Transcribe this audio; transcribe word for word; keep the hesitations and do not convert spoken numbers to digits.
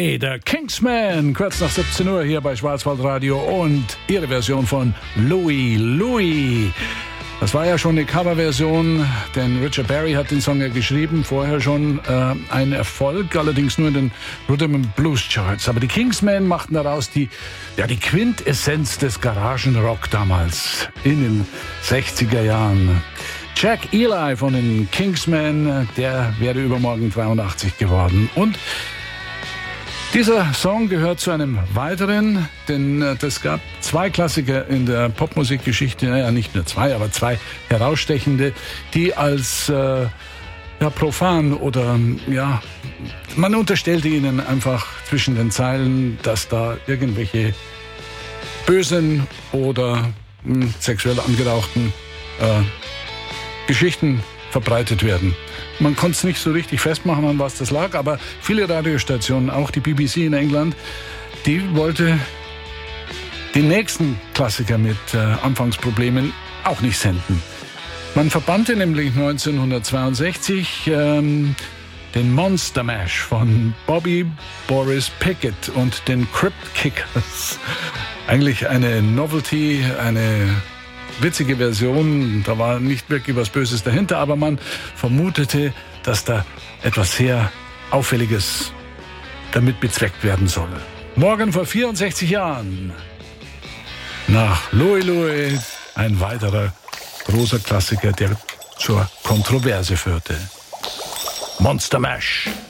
Ray, der Kingsman, kurz nach siebzehn Uhr hier bei Schwarzwaldradio und ihre Version von Louie Louie. Das war ja schon eine Coverversion, denn Richard Berry hat den Song ja geschrieben, vorher schon äh, ein Erfolg, allerdings nur in den Rhythm and Blues Charts. Aber die Kingsmen machten daraus die, ja, die Quintessenz des Garagenrock damals in den sechziger Jahren. Jack Ely von den Kingsmen, der wäre übermorgen zweiundachtzig geworden. Und dieser Song gehört zu einem weiteren, denn es gab zwei Klassiker in der Popmusikgeschichte, naja, nicht nur zwei, aber zwei herausstechende, die als äh, ja, profan oder ja, man unterstellte ihnen einfach zwischen den Zeilen, dass da irgendwelche bösen oder mh, sexuell angehauchten äh, Geschichten verbreitet werden. Man konnte es nicht so richtig festmachen, an was das lag, aber viele Radiostationen, auch die B B C in England, die wollte den nächsten Klassiker mit äh, Anfangsproblemen auch nicht senden. Man verbannte nämlich neunzehnhundertzweiundsechzig ähm, den Monster Mash von Bobby Boris Pickett und den Crypt Kickers. Eigentlich eine Novelty, eine witzige Version, da war nicht wirklich was Böses dahinter, aber man vermutete, dass da etwas sehr Auffälliges damit bezweckt werden solle. Morgen vor vierundsechzig Jahren, nach Louie Louie, ein weiterer großer Klassiker, der zur Kontroverse führte. Monster Mash.